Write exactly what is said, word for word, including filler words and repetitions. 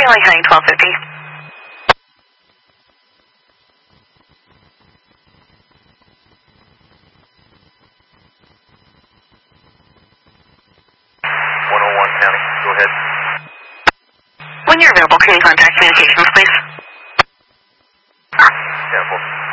Stanley County twelve fifty. one oh one County, go ahead. When you're available, can you contact communications, please? Careful.